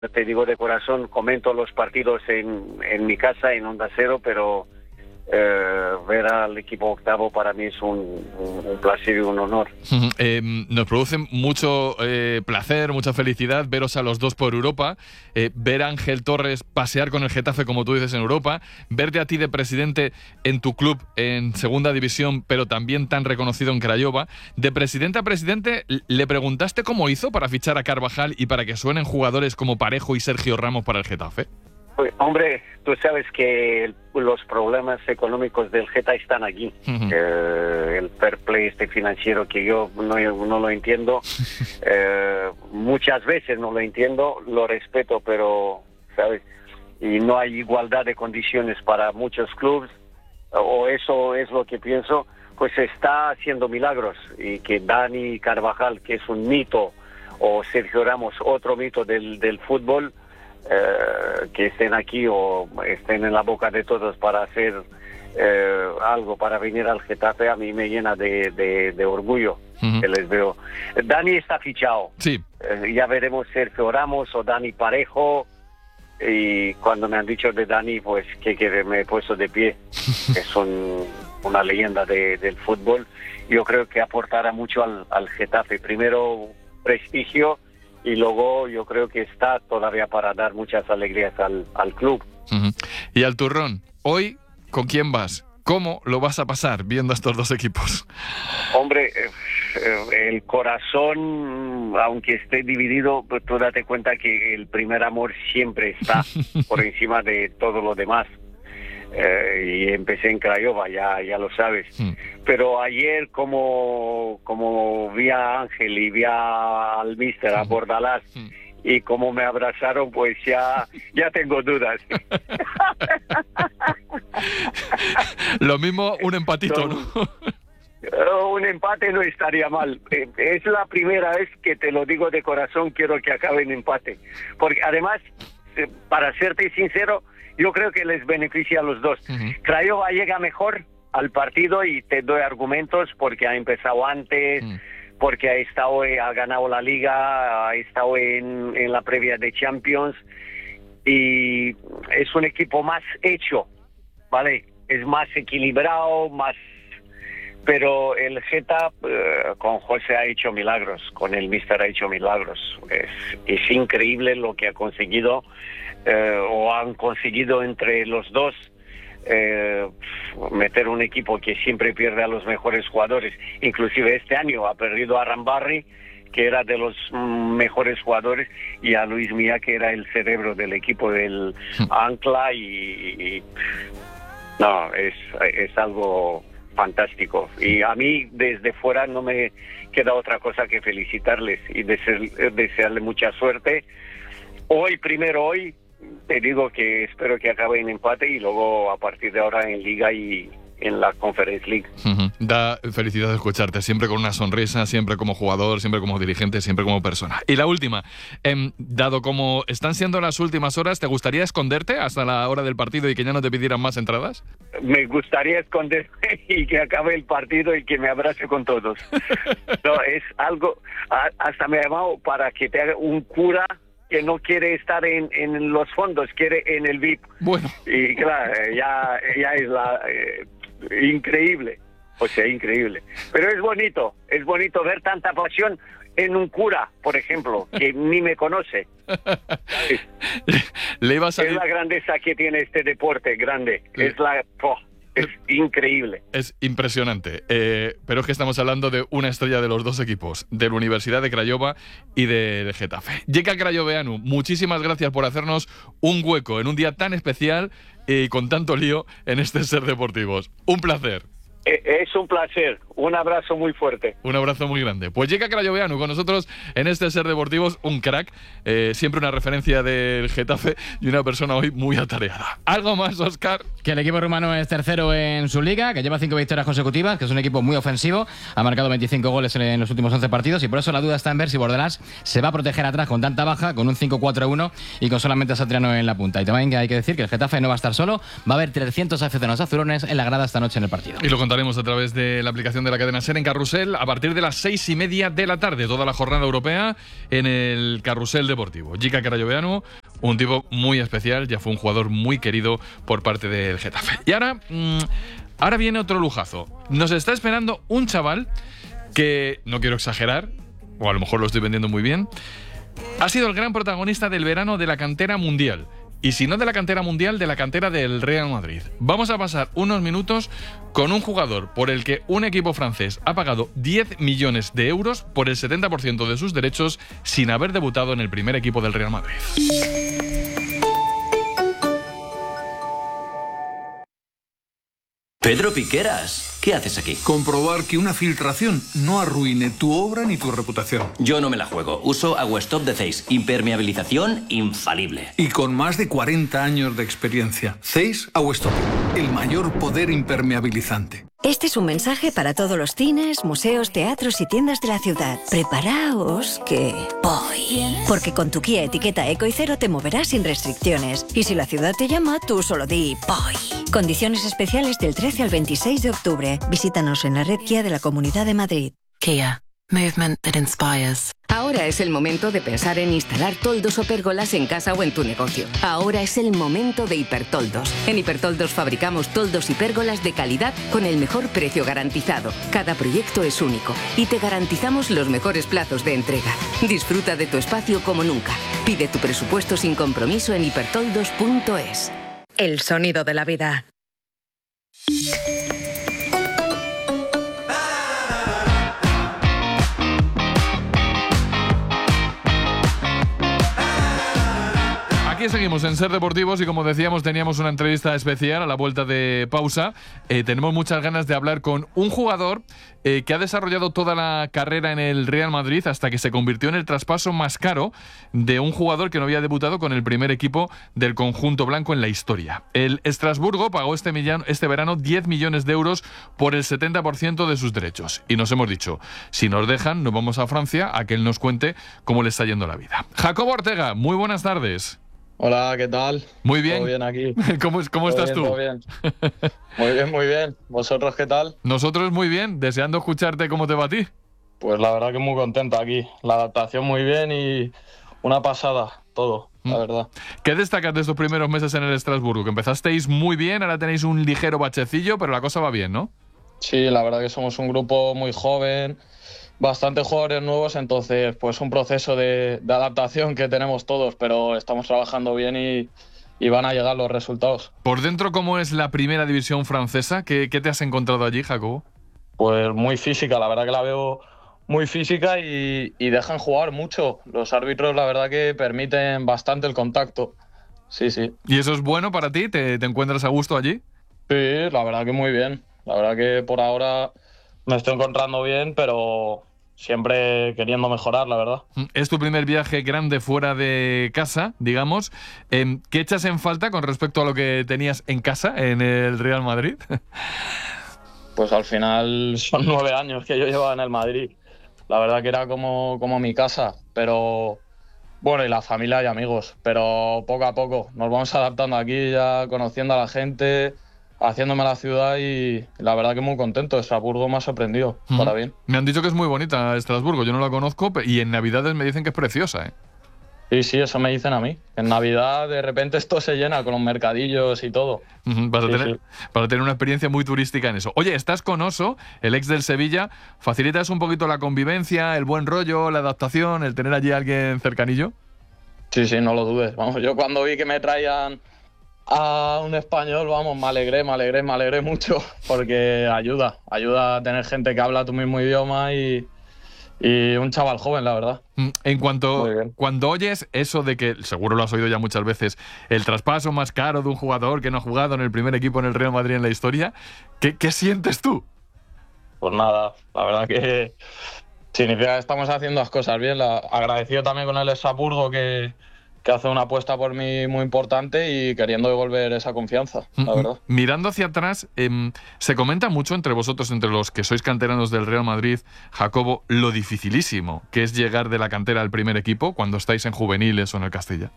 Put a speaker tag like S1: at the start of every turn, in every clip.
S1: te digo de corazón, comento los partidos en mi casa, en Onda Cero, pero ver al equipo octavo para mí es un placer y un honor.
S2: Nos produce mucho placer, mucha felicidad veros a los dos por Europa, ver a Ángel Torres pasear con el Getafe, como tú dices, en Europa, verte a ti de presidente en tu club en segunda división, pero también tan reconocido en Craiova. De presidente a presidente, ¿le preguntaste cómo hizo para fichar a Carvajal y para que suenen jugadores como Parejo y Sergio Ramos para el Getafe?
S1: Hombre, tú sabes que los problemas económicos del Geta están aquí. El fair play financiero que yo no lo entiendo. Muchas veces no lo entiendo, lo respeto, pero, ¿sabes? Y no hay igualdad de condiciones para muchos clubes, o eso es lo que pienso. Pues está haciendo milagros, y que Dani Carvajal, que es un mito, o Sergio Ramos, otro mito del fútbol, que estén aquí o estén en la boca de todos para hacer algo, para venir al Getafe, a mí me llena de orgullo que les veo. Dani está fichado.
S2: Sí.
S1: Ya veremos Sergio Ramos o Dani Parejo, y cuando me han dicho de Dani, pues que me he puesto de pie. Es una leyenda del fútbol. Yo creo que aportará mucho al Getafe. Primero prestigio, y luego yo creo que está todavía para dar muchas alegrías al club.
S2: Y al turrón, hoy, ¿con quién vas? ¿Cómo lo vas a pasar viendo a estos dos equipos?
S1: Hombre, el corazón, aunque esté dividido, pues tú date cuenta que el primer amor siempre está por encima de todo lo demás. Y empecé en Craiova, ya lo sabes. Pero ayer, como vi a Ángel y vi al míster, a Bordalás, y como me abrazaron, pues ya tengo dudas.
S2: Lo mismo un empatito, ¿no?
S1: Un empate no estaría mal. Es la primera vez que te lo digo de corazón, quiero que acabe en empate. Porque además, para serte sincero, yo creo que les beneficia a los dos. Craiova llega mejor al partido, y te doy argumentos, porque ha empezado antes, porque ha ganado la Liga, ha estado en la previa de Champions, y es un equipo más hecho, ¿vale? Es más equilibrado, pero el Geta con José ha hecho milagros, con el míster ha hecho milagros. Es increíble lo que ha conseguido, o han conseguido entre los dos, meter un equipo que siempre pierde a los mejores jugadores. Inclusive este año ha perdido a Rambarri, que era de los mejores jugadores, y a Luis Milla, que era el cerebro del equipo del Ancla, y no, es algo fantástico. Y a mí desde fuera no me queda otra cosa que felicitarles y desearle mucha suerte. Hoy te digo que espero que acabe en empate, y luego a partir de ahora en Liga y en la Conference League.
S2: Da felicidad de escucharte, siempre con una sonrisa, siempre como jugador, siempre como dirigente, siempre como persona. Y la última, dado como están siendo las últimas horas, ¿te gustaría esconderte hasta la hora del partido y que ya no te pidieran más entradas?
S1: Me gustaría esconderme y que acabe el partido y que me abrace con todos. No, es algo, hasta me ha llamado para que te haga un cura que no quiere estar en los fondos, quiere en el VIP.
S2: Bueno.
S1: Y claro, ya es increíble. O sea, increíble. Pero es bonito ver tanta pasión en un cura, por ejemplo, que ni me conoce. Es la grandeza que tiene este deporte, grande. Es increíble.
S2: Es impresionante. Pero es que estamos hablando de una estrella de los dos equipos, de la Universidad de Craiova y del Getafe. Jeka Crayoveanu, muchísimas gracias por hacernos un hueco en un día tan especial y con tanto lío en este Ser Deportivos. Un placer.
S1: Es un placer. Un abrazo muy fuerte.
S2: Un abrazo muy grande. Pues Jeka Crayoveanu con nosotros en este Ser Deportivos, un crack, siempre una referencia del Getafe y una persona hoy muy atareada. ¿Algo más, Óscar?
S3: Que el equipo rumano es tercero en su liga, que lleva 5 victorias consecutivas, que es un equipo muy ofensivo, ha marcado 25 goles en los últimos 11 partidos, y por eso la duda está en ver si Bordalás se va a proteger atrás con tanta baja, con un 5-4-1 y con solamente a Satriano en la punta. Y también hay que decir que el Getafe no va a estar solo, va a haber 300 aficionados azulones en la grada esta noche en el partido.
S2: Y lo contaremos a través de la aplicación de la cadena SER en Carrusel a partir de las 6:30 de la tarde, toda la jornada europea en el Carrusel Deportivo. Jica Carayoveanu, un tipo muy especial, ya fue un jugador muy querido por parte del Getafe. Y ahora viene otro lujazo. Nos está esperando un chaval que, no quiero exagerar, o a lo mejor lo estoy vendiendo muy bien, ha sido el gran protagonista del verano de la cantera mundial. Y si no de la cantera mundial, de la cantera del Real Madrid. Vamos a pasar unos minutos con un jugador por el que un equipo francés ha pagado 10 millones de euros por el 70% de sus derechos sin haber debutado en el primer equipo del Real Madrid.
S4: Pedro Piqueras, ¿qué haces aquí?
S5: Comprobar que una filtración no arruine tu obra ni tu reputación.
S4: Yo no me la juego. Uso Aguastop de Zeiss. Impermeabilización infalible.
S5: Y con más de 40 años de experiencia. Zeiss Aguastop, el mayor poder impermeabilizante.
S6: Este es un mensaje para todos los cines, museos, teatros y tiendas de la ciudad. Preparaos que voy. Porque con tu Kia etiqueta Eco y Cero te moverás sin restricciones. Y si la ciudad te llama, tú solo di voy. Condiciones especiales del 13 al 26 de octubre. Visítanos en la red Kia de la Comunidad de Madrid.
S7: Kia. Movement that inspires.
S8: Ahora es el momento de pensar en instalar toldos o pérgolas en casa o en tu negocio. Ahora es el momento de Hipertoldos. En Hipertoldos fabricamos toldos y pérgolas de calidad con el mejor precio garantizado. Cada proyecto es único y te garantizamos los mejores plazos de entrega. Disfruta de tu espacio como nunca. Pide tu presupuesto sin compromiso en hipertoldos.es.
S6: El sonido de la vida.
S2: Aquí seguimos en Ser Deportivos y como decíamos teníamos una entrevista especial a la vuelta de pausa. Tenemos muchas ganas de hablar con un jugador que ha desarrollado toda la carrera en el Real Madrid hasta que se convirtió en el traspaso más caro de un jugador que no había debutado con el primer equipo del conjunto blanco en la historia. El Estrasburgo pagó este verano 10 millones de euros por el 70% de sus derechos. Y nos hemos dicho, si nos dejan, nos vamos a Francia a que él nos cuente cómo le está yendo la vida. Jacobo Ortega, muy buenas tardes.
S9: Hola, ¿qué tal?
S2: Muy bien.
S9: ¿Todo bien aquí?
S2: ¿Cómo estás
S9: bien,
S2: tú?
S9: Todo bien. Muy bien. ¿Vosotros qué tal?
S2: Nosotros muy bien, deseando escucharte cómo te va a ti.
S9: Pues la verdad que muy contento aquí. La adaptación muy bien y una pasada, todo, la verdad.
S2: ¿Qué destacas de estos primeros meses en el Estrasburgo? Que empezasteis muy bien, ahora tenéis un ligero bachecillo, pero la cosa va bien, ¿no?
S9: Sí, la verdad que somos un grupo muy joven, bastantes jugadores nuevos, entonces pues un proceso de adaptación que tenemos todos, pero estamos trabajando bien y van a llegar los resultados.
S2: Por dentro, ¿cómo es la primera división francesa? ¿Qué te has encontrado allí, Jacobo?
S9: Pues muy física, la verdad que la veo muy física y dejan jugar mucho. Los árbitros la verdad que permiten bastante el contacto. Sí.
S2: ¿Y eso es bueno para ti? ¿Te encuentras a gusto allí?
S9: Sí, la verdad que muy bien. La verdad que por ahora me estoy encontrando bien, pero siempre queriendo mejorar, la verdad.
S2: Es tu primer viaje grande fuera de casa, digamos. ¿Qué echas en falta con respecto a lo que tenías en casa, en el Real Madrid?
S9: Pues al final son 9 años que yo llevaba en el Madrid. La verdad que era como mi casa, pero bueno, y la familia y amigos. Pero poco a poco nos vamos adaptando aquí, ya conociendo a la gente, haciéndome la ciudad y la verdad que muy contento. Estrasburgo me ha sorprendido, para bien.
S2: Me han dicho que es muy bonita Estrasburgo, yo no la conozco y en Navidades me dicen que es preciosa, ¿eh?
S9: Sí, eso me dicen a mí. En Navidad de repente esto se llena con los mercadillos y todo.
S2: Vas a tener una experiencia muy turística en eso. Oye, estás con Oso, el ex del Sevilla. ¿Facilitas un poquito la convivencia, el buen rollo, la adaptación, el tener allí a alguien cercanillo?
S9: Sí, no lo dudes. Vamos, yo cuando vi que me traían a un español, vamos, me alegré mucho, porque ayuda a tener gente que habla tu mismo idioma y un chaval joven, la verdad.
S2: Cuando oyes eso de que, seguro lo has oído ya muchas veces, el traspaso más caro de un jugador que no ha jugado en el primer equipo en el Real Madrid en la historia, ¿qué sientes tú?
S9: Pues nada, la verdad que significa que estamos haciendo las cosas bien. Agradecido también con el Estrasburgo que hace una apuesta por mí muy importante y queriendo devolver esa confianza, la verdad.
S2: Mirando hacia atrás, se comenta mucho entre vosotros, entre los que sois canteranos del Real Madrid, Jacobo, lo dificilísimo que es llegar de la cantera al primer equipo cuando estáis en juveniles o en el Castilla.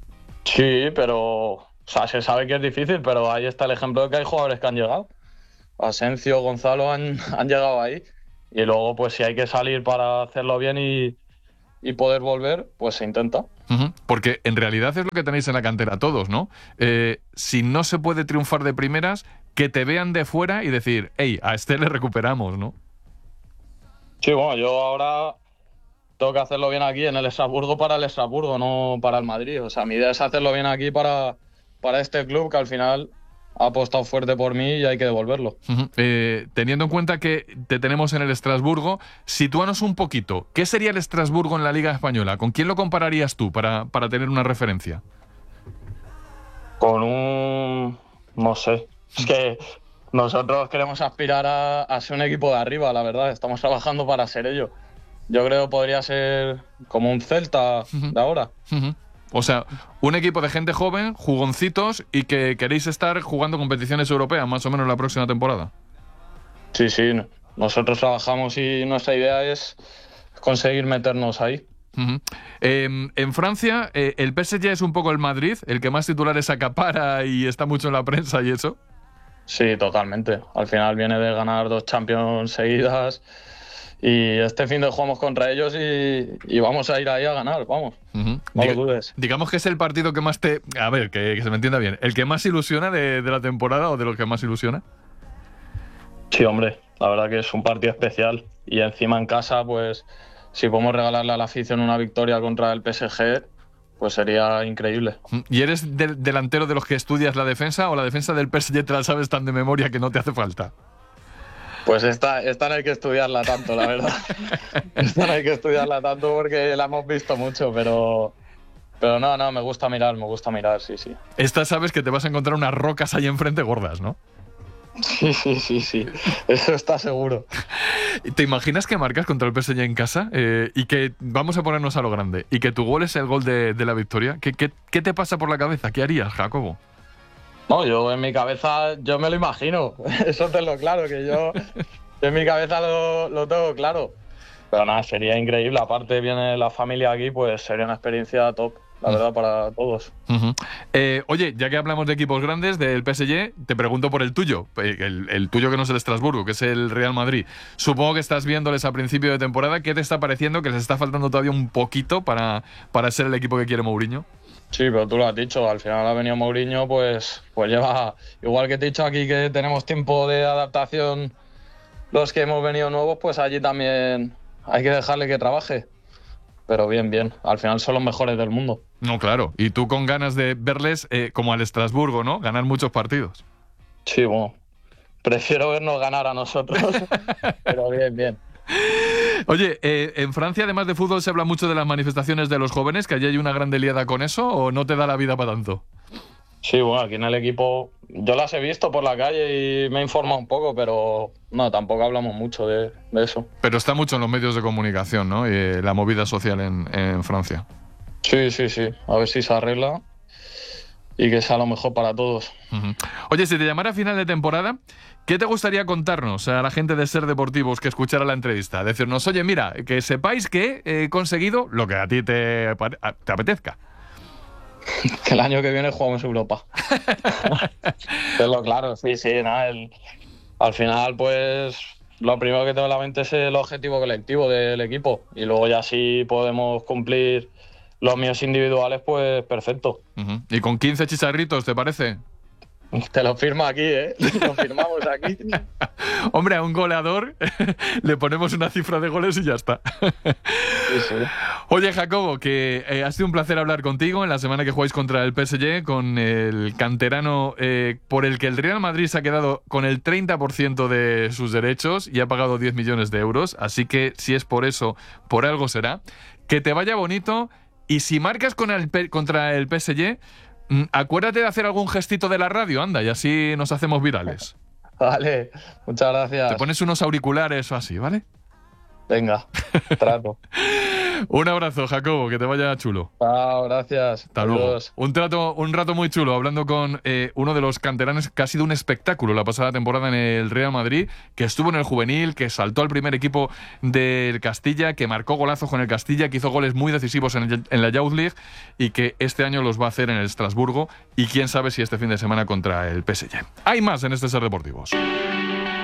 S9: Sí, pero se sabe que es difícil, pero ahí está el ejemplo de que hay jugadores que han llegado. Asencio, Gonzalo han llegado ahí. Y luego, pues si hay que salir para hacerlo bien y poder volver, pues se intenta.
S2: Porque en realidad es lo que tenéis en la cantera todos, ¿no? Si no se puede triunfar de primeras, que te vean de fuera y decir, hey, a este le recuperamos, ¿no?
S9: Sí, bueno, yo ahora tengo que hacerlo bien aquí en el Estrasburgo para el Estrasburgo, no para el Madrid. O sea, mi idea es hacerlo bien aquí para este club que al final ha apostado fuerte por mí y hay que devolverlo.
S2: Teniendo en cuenta que te tenemos en el Estrasburgo, sitúanos un poquito. ¿Qué sería el Estrasburgo en la Liga Española? ¿Con quién lo compararías tú para tener una referencia?
S9: Con un... no sé. Es que nosotros queremos aspirar a ser un equipo de arriba, la verdad. Estamos trabajando para ser ello. Yo creo que podría ser como un Celta de ahora.
S2: O sea, un equipo de gente joven, jugoncitos, y que queréis estar jugando competiciones europeas más o menos la próxima temporada.
S9: Sí, sí. Nosotros trabajamos y nuestra idea es conseguir meternos ahí.
S2: En Francia, el PSG es un poco el Madrid, el que más titulares acapara y está mucho en la prensa y eso.
S9: Sí, totalmente. Al final viene de ganar 2 Champions seguidas y este fin de jugamos contra ellos y vamos a ir ahí a ganar, vamos. No lo dudes.
S2: Digamos que es el partido que más te... A ver, que se me entienda bien. ¿El que más ilusiona de la temporada o de los que más ilusiona?
S9: Sí, hombre. La verdad que es un partido especial y encima en casa, pues si podemos regalarle a la afición una victoria contra el PSG, pues sería increíble.
S2: ¿Y eres delantero de los que estudias la defensa o la defensa del PSG te la sabes tan de memoria que no te hace falta?
S9: Pues esta no hay que estudiarla tanto, la verdad. Esta no hay que estudiarla tanto porque la hemos visto mucho, pero no, me gusta mirar, sí.
S2: Esta sabes que te vas a encontrar unas rocas ahí enfrente gordas, ¿no?
S9: Sí. Eso está seguro.
S2: ¿Te imaginas que marcas contra el PSG en casa y que, vamos a ponernos a lo grande, y que tu gol es el gol de la victoria? ¿Qué te pasa por la cabeza? ¿Qué harías, Jacobo?
S9: No, yo en mi cabeza, yo me lo imagino. Eso te lo claro, que yo en mi cabeza lo tengo claro. Pero nada, sería increíble. Aparte viene la familia aquí, pues sería una experiencia top, la verdad, para todos.
S2: Oye, ya que hablamos de equipos grandes, del PSG, te pregunto por el tuyo. El tuyo que no es el Estrasburgo, que es el Real Madrid. Supongo que estás viéndoles a principio de temporada. ¿Qué te está pareciendo? ¿Que les está faltando todavía un poquito para ser el equipo que quiere Mourinho?
S9: Sí, pero tú lo has dicho, al final ha venido Mourinho, pues lleva, igual que te he dicho aquí que tenemos tiempo de adaptación los que hemos venido nuevos, pues allí también hay que dejarle que trabaje. Pero bien, al final son los mejores del mundo.
S2: No, claro, y tú con ganas de verles como al Estrasburgo, ¿no? Ganar muchos partidos.
S9: Sí, bueno, prefiero vernos ganar a nosotros, pero bien.
S2: Oye, en Francia, además de fútbol, ¿se habla mucho de las manifestaciones de los jóvenes? ¿Que allí hay una gran liada con eso o no te da la vida para tanto?
S9: Sí, bueno, aquí en el equipo yo las he visto por la calle y me he informado un poco, pero no, tampoco hablamos mucho de eso.
S2: Pero está mucho en los medios de comunicación, ¿no? La movida social en Francia.
S9: Sí. A ver si se arregla y que sea lo mejor para todos.
S2: Oye, si te llamara a final de temporada, ¿qué te gustaría contarnos a la gente de Ser Deportivos que escuchara la entrevista? Decirnos, oye, mira, que sepáis que he conseguido lo que a ti te apetezca.
S9: Que el año que viene jugamos Europa. Pero claro, sí, nada. Al final, pues lo primero que tengo en la mente es el objetivo colectivo del equipo. Y luego ya si podemos cumplir los míos individuales, pues perfecto.
S2: ¿Y con 15 chicharritos, te parece?
S9: Te lo firmo aquí, ¿eh? Lo firmamos aquí.
S2: Hombre, a un goleador le ponemos una cifra de goles y ya está.
S9: Sí.
S2: Oye, Jacobo, que ha sido un placer hablar contigo en la semana que jugáis contra el PSG, con el canterano por el que el Real Madrid se ha quedado con el 30% de sus derechos y ha pagado 10 millones de euros. Así que, si es por eso, por algo será. Que te vaya bonito, y si marcas contra el PSG... acuérdate de hacer algún gestito de la radio, anda, y así nos hacemos virales.
S9: Vale, muchas gracias.
S2: Te pones unos auriculares o así, ¿vale?
S9: Venga, trato.
S2: Un abrazo, Jacobo, que te vaya chulo.
S9: Chao, gracias.
S2: Hasta luego. Un rato muy chulo, hablando con uno de los canteranos que ha sido un espectáculo la pasada temporada en el Real Madrid, que estuvo en el juvenil, que saltó al primer equipo del Castilla, que marcó golazos con el Castilla, que hizo goles muy decisivos en la Youth League y que este año los va a hacer en el Estrasburgo, y quién sabe si este fin de semana contra el PSG. Hay más en este Ser Deportivos.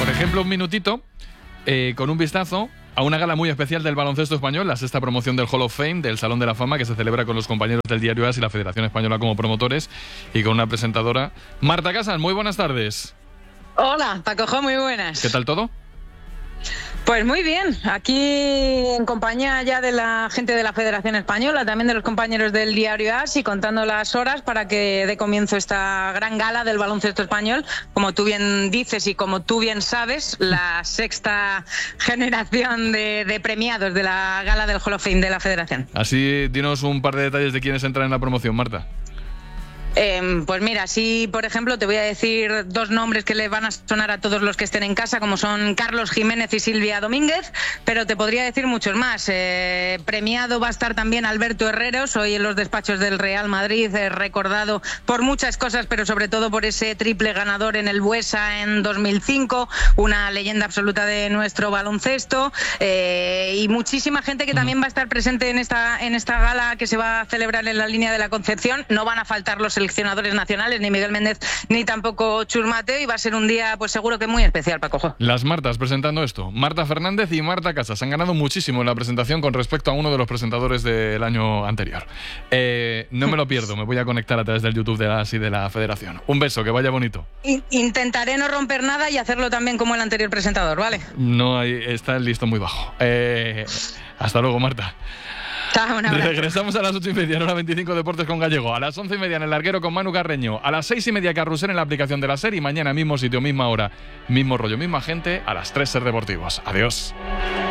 S2: Por ejemplo, un minutito con un vistazo a una gala muy especial del baloncesto español, la 6ª promoción del Hall of Fame, del Salón de la Fama, que se celebra con los compañeros del diario AS y la Federación Española como promotores, y con una presentadora. Marta Casas, muy buenas tardes.
S10: Hola, Pacojo, muy buenas.
S2: ¿Qué tal todo?
S10: Pues muy bien, aquí en compañía ya de la gente de la Federación Española, también de los compañeros del diario AS y contando las horas para que dé comienzo esta gran gala del baloncesto español. Como tú bien dices y como tú bien sabes, la 6ª generación de premiados de la gala del Hall of Fame de la Federación.
S2: Así, dinos un par de detalles de quiénes entran en la promoción, Marta.
S10: Pues mira, sí, por ejemplo, te voy a decir 2 nombres que le van a sonar a todos los que estén en casa, como son Carlos Jiménez y Silvia Domínguez, pero te podría decir muchos más. Premiado va a estar también Alberto Herreros, hoy en los despachos del Real Madrid, recordado por muchas cosas, pero sobre todo por ese triple ganador en el Buesa en 2005, una leyenda absoluta de nuestro baloncesto, y muchísima gente que también va a estar presente en esta gala que se va a celebrar en la Línea de la Concepción. No van a faltar los seleccionadores nacionales, ni Miguel Méndez, ni tampoco Chus Mateo, y va a ser un día, pues seguro que muy especial, Pacojo.
S2: Las Martas presentando esto. Marta Fernández y Marta Casas han ganado muchísimo en la presentación con respecto a uno de los presentadores del año anterior. No me lo pierdo, me voy a conectar a través del YouTube de la AS y de la Federación. Un beso, que vaya bonito.
S10: Intentaré no romper nada y hacerlo también como el anterior presentador, ¿vale?
S2: No, está el listón muy bajo. Hasta luego, Marta.
S10: Chao,
S2: regresamos a las 8:30 en Hora 25 Deportes con Gallego, a las 11:30 en El Larguero con Manu Carreño, a las 6:30 Carrusel en la aplicación de la SER, y mañana mismo sitio, misma hora, mismo rollo, misma gente, a las 3 Ser Deportivos. Adiós.